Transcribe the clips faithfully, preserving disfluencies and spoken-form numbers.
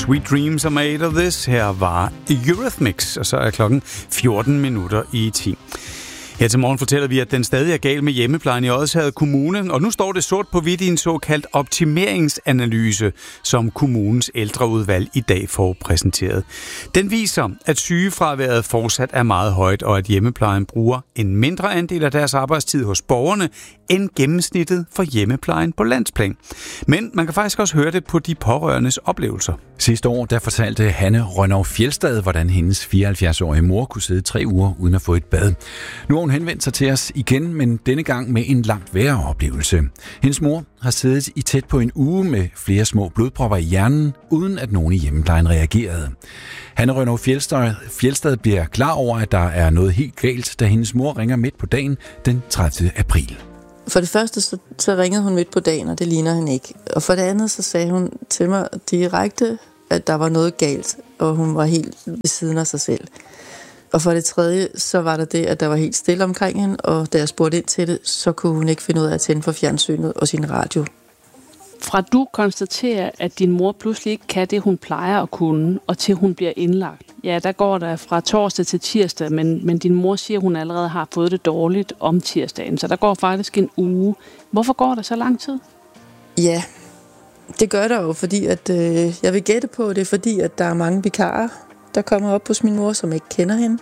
Sweet Dreams are made of this. Her var Eurythmics, og så er klokken fjorten minutter i ti. Her til morgen fortæller vi, at den stadig er gal med hjemmeplejen i Odsherred Kommune, og nu står det sort på hvidt i en såkaldt optimeringsanalyse, som kommunens ældreudvalg i dag får præsenteret. Den viser, at sygefraværet fortsat er meget højt, og at hjemmeplejen bruger en mindre andel af deres arbejdstid hos borgerne end gennemsnittet for hjemmeplejen på landsplan. Men man kan faktisk også høre det på de pårørendes oplevelser. Sidste år der fortalte Hanne Rønnow Fjeldstad, hvordan hendes fireoghalvfjerds-årige mor kunne sidde tre uger uden at få et bad. Nu har hun henvendt sig til os igen, men denne gang med en langt værre oplevelse. Hendes mor har siddet i tæt på en uge med flere små blodpropper i hjernen, uden at nogen i hjemmeplejen reagerede. Hanne Rønnow Fjeldstad, Fjeldstad bliver klar over, at der er noget helt galt, da hendes mor ringer midt på dagen den tredivte april. For det første, så, så ringede hun midt på dagen, og det ligner han ikke. Og for det andet, så sagde hun til mig direkte, at der var noget galt, og hun var helt ved siden af sig selv. Og for det tredje, så var der det, at der var helt stille omkring hende, og da jeg spurgte ind til det, så kunne hun ikke finde ud af at tænde for fjernsynet og sin radio. Fra du konstaterer, at din mor pludselig ikke kan det, hun plejer at kunne, og til hun bliver indlagt. Ja, der går der fra torsdag til tirsdag, men, men din mor siger, at hun allerede har fået det dårligt om tirsdagen, så der går faktisk en uge. Hvorfor går der så lang tid? Ja, det gør der jo, fordi at, øh, jeg vil gætte på, det er fordi, at der er mange vikarer, der kommer op hos min mor, som ikke kender hende.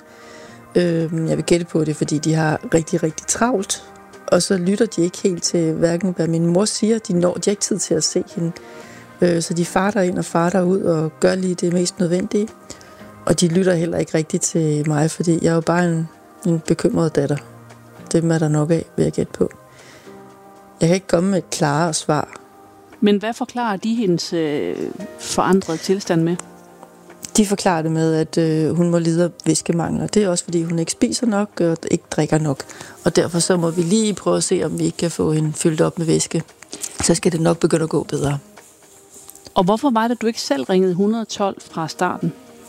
Øh, jeg vil gætte på, det er fordi, de har rigtig, rigtig travlt. Og så lytter de ikke helt til hverken, hvad min mor siger. De når de har ikke tid til at se hende. Øh, så de farter ind og farter ud og gør lige det mest nødvendige. Og de lytter heller ikke rigtigt til mig, fordi jeg er jo bare en, en bekymret datter. Det er der nok af, vil jeg gætte på. Jeg kan ikke komme med et klarere svar. Men hvad forklarer de hendes øh, forandrede tilstand med? De forklarer det med, at øh, hun må lide af væskemangel. Det er også, fordi hun ikke spiser nok og ikke drikker nok. Og derfor så må vi lige prøve at se, om vi ikke kan få hende fyldt op med væske. Så skal det nok begynde at gå bedre. Og hvorfor var det, du ikke selv ringede et et to fra starten?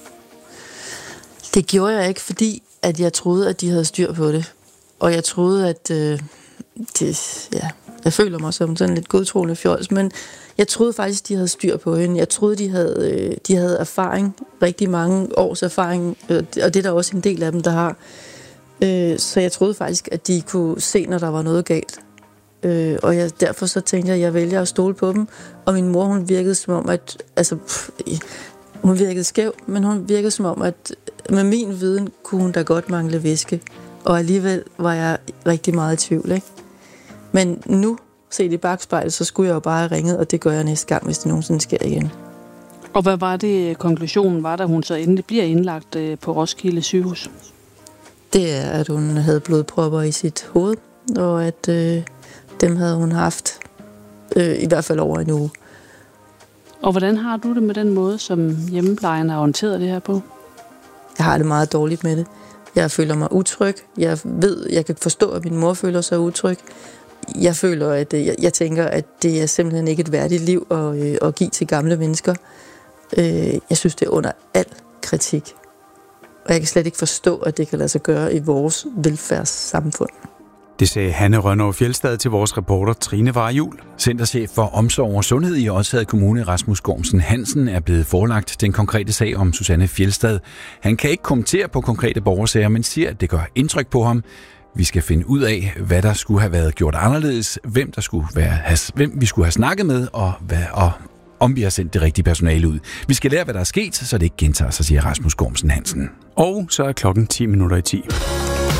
Det gjorde jeg ikke, fordi at jeg troede, at de havde styr på det. Og jeg troede, at... Øh, det, ja, jeg føler mig som sådan lidt godtroende fjols, men jeg troede faktisk, de havde styr på hende. Jeg troede, de havde, øh, de havde erfaring, rigtig mange års erfaring, øh, og det er der også en del af dem, der har. Øh, så jeg troede faktisk, at de kunne se, når der var noget galt. Øh, og jeg, derfor så tænkte jeg, at jeg vælger at stole på dem. Og min mor, hun virkede som om, at... Altså, pff, hun virkede skæv, men hun virkede som om, at med min viden kunne hun da godt mangle væske. Og alligevel var jeg rigtig meget i tvivl, ikke? Men nu, set i bagspejlet, så skulle jeg jo bare have ringet, og det gør jeg næste gang, hvis det nogensinde sker igen. Og hvad var det, konklusionen var, da hun så endelig bliver indlagt på Roskilde sygehus? Det er, at hun havde blodpropper i sit hoved, og at øh, dem havde hun haft øh, i hvert fald over en uge. Og hvordan har du det med den måde, som hjemmeplejen har håndteret det her på? Jeg har det meget dårligt med det. Jeg føler mig utryg. Jeg ved, jeg kan forstå, at min mor føler sig utryg. Jeg føler, at jeg, jeg tænker, at det er simpelthen ikke et værdigt liv at, øh, at give til gamle mennesker. Øh, jeg synes, det er under al kritik. Og jeg kan slet ikke forstå, at det kan lade sig gøre i vores velfærdssamfund. Det sagde Hanne Rønnow Fjeldstad til vores reporter Trine Varjul. Centerchef for Omsorg og Sundhed i Odsherred Kommune, Rasmus Gormsen Hansen, er blevet forelagt den konkrete sag om Susanne Fjeldstad. Han kan ikke kommentere på konkrete borgersager, men siger, at det gør indtryk på ham. Vi skal finde ud af, hvad der skulle have været gjort anderledes, hvem, der skulle være, hvem vi skulle have snakket med, og, hvad, og om vi har sendt det rigtige personale ud. Vi skal lære, hvad der er sket, så det ikke gentager sig, siger Rasmus Gormsen Hansen. Og så er klokken ti minutter i ti.